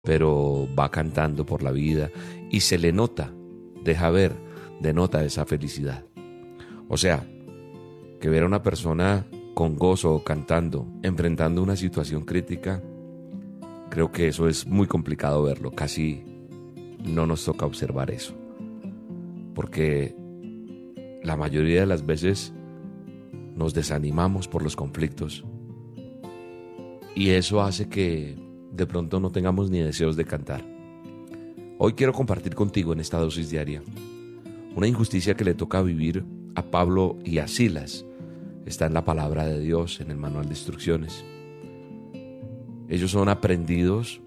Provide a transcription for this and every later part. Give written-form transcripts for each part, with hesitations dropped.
pero va cantando por la vida y se le nota, deja ver, denota esa felicidad. O sea, que ver a una persona con gozo cantando, enfrentando una situación crítica, creo que eso es muy complicado verlo, casi no nos toca observar eso, porque la mayoría de las veces nos desanimamos por los conflictos y eso hace que de pronto no tengamos ni deseos de cantar. Hoy quiero compartir contigo en esta dosis diaria una injusticia que le toca vivir a Pablo y a Silas. Está en la palabra de Dios, en el manual de instrucciones. Ellos son aprendidos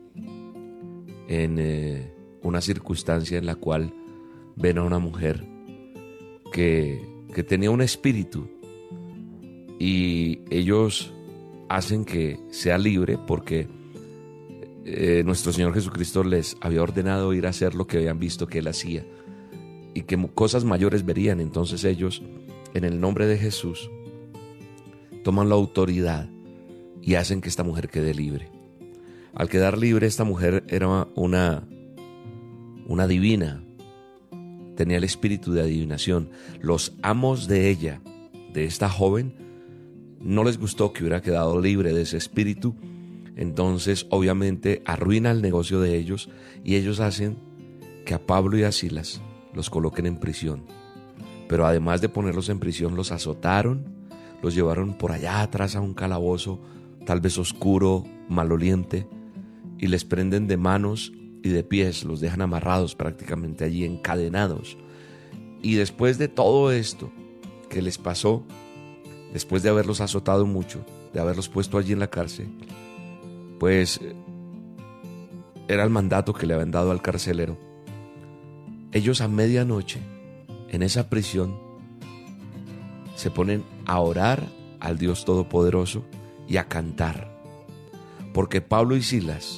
en una circunstancia en la cual ven a una mujer que tenía un espíritu y ellos hacen que sea libre porque nuestro Señor Jesucristo les había ordenado ir a hacer lo que habían visto que Él hacía y que cosas mayores verían. Entonces ellos, en el nombre de Jesús, toman la autoridad y hacen que esta mujer quede libre. Al quedar libre, esta mujer era una divina, tenía el espíritu de adivinación. Los amos de ella, de esta joven, no les gustó que hubiera quedado libre de ese espíritu. Entonces obviamente arruina el negocio de ellos y ellos hacen que a Pablo y a Silas los coloquen en prisión. Pero además de ponerlos en prisión, los azotaron, los llevaron por allá atrás a un calabozo, tal vez oscuro, maloliente, y les prenden de manos y de pies, los dejan amarrados prácticamente allí, encadenados. Y después de todo esto que les pasó, después de haberlos azotado mucho, de haberlos puesto allí en la cárcel, pues era el mandato que le habían dado al carcelero. Ellos a medianoche, en esa prisión, se ponen a orar al Dios Todopoderoso y a cantar, porque Pablo y Silas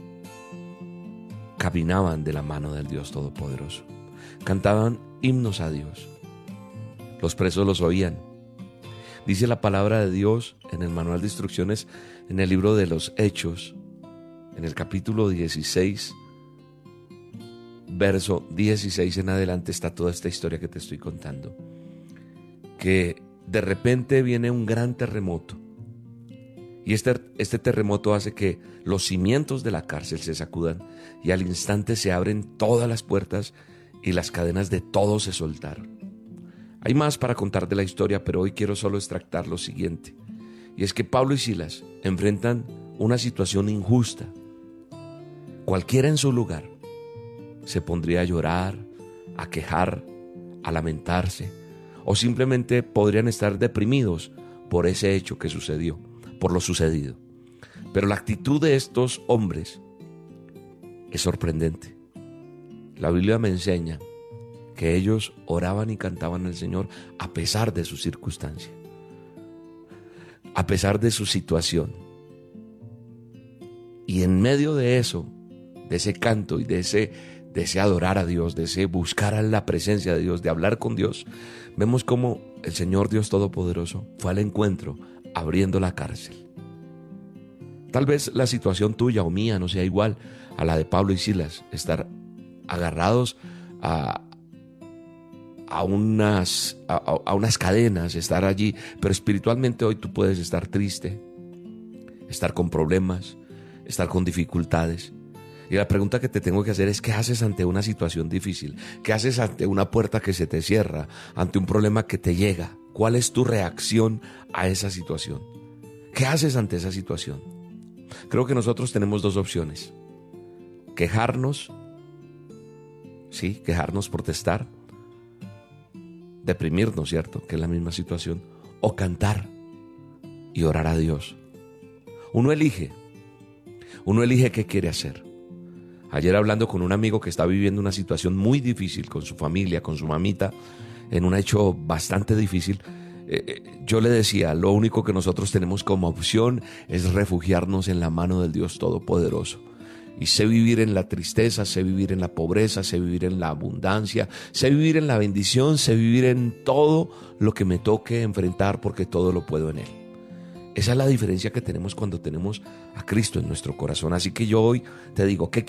caminaban de la mano del Dios Todopoderoso, cantaban himnos a Dios. Los presos los oían. Dice la palabra de Dios en el manual de instrucciones, en el libro de los Hechos, en el capítulo 16, verso 16 en adelante, está toda esta historia que te estoy contando. Que de repente viene un gran terremoto. Y este terremoto hace que los cimientos de la cárcel se sacudan y al instante se abren todas las puertas y las cadenas de todos se soltaron. Hay más para contar de la historia, pero hoy quiero solo extractar lo siguiente. Y es que Pablo y Silas enfrentan una situación injusta. Cualquiera en su lugar se pondría a llorar, a quejar, a lamentarse, o simplemente podrían estar deprimidos por ese hecho que sucedió, por lo sucedido. Pero la actitud de estos hombres es sorprendente. La Biblia me enseña que ellos oraban y cantaban al Señor a pesar de su circunstancia, a pesar de su situación. Y en medio de eso, de ese canto y de ese adorar a Dios, de ese buscar a la presencia de Dios, de hablar con Dios, vemos cómo el Señor Dios Todopoderoso fue al encuentro abriendo la cárcel. Tal vez la situación tuya o mía no sea igual a la de Pablo y Silas, estar agarrados a unas cadenas, estar allí, pero espiritualmente hoy tú puedes estar triste, estar con problemas, estar con dificultades. Y la pregunta que te tengo que hacer es: ¿qué haces ante una situación difícil? ¿Qué haces ante una puerta que se te cierra? ¿Ante un problema que te llega? ¿Cuál es tu reacción a esa situación? ¿Qué haces ante esa situación? Creo que nosotros tenemos dos opciones: quejarnos, sí, quejarnos, protestar, deprimirnos, ¿cierto?, que es la misma situación, o cantar y orar a Dios. Uno elige qué quiere hacer. Ayer, hablando con un amigo que está viviendo una situación muy difícil con su familia, con su mamita, en un hecho bastante difícil, yo le decía: lo único que nosotros tenemos como opción es refugiarnos en la mano del Dios Todopoderoso. Y sé vivir en la tristeza, sé vivir en la pobreza, sé vivir en la abundancia, sé vivir en la bendición, sé vivir en todo lo que me toque enfrentar, porque todo lo puedo en Él. Esa es la diferencia que tenemos cuando tenemos a Cristo en nuestro corazón. Así que yo hoy te digo, ¿qué